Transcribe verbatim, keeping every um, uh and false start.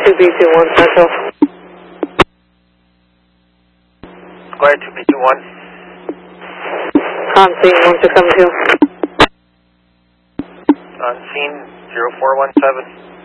two B two one Central. Square two B two one. On scene one six seven two. On scene zero four one seven.